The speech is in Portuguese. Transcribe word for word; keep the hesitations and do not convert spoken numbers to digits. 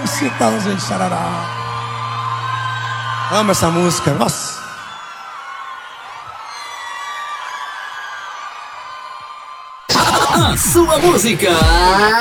Chitãozinho Xarará. Amo essa música, nossa. A sua música